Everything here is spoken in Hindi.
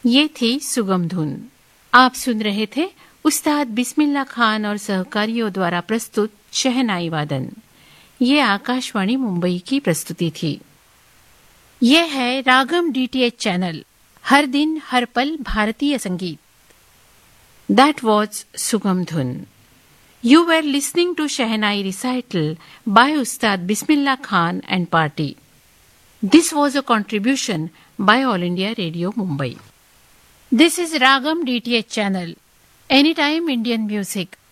ये थी सुगम धुन। आप सुन रहे थे उस्ताद बिस्मिल्लाह खान और सहकारियों द्वारा प्रस्तुत शहनाई वादन। ये आकाशवाणी मुंबई की प्रस्तुति थी। यह है रागम डीटीएच चैनल, हर दिन हर पल भारतीय संगीत। दैट वॉज सुगम धुन। You were listening to Shehnai recital by Ustad Bismillah Khan and Party. This was a contribution by All India Radio Mumbai. This is Ragam DTH channel. Anytime Indian music.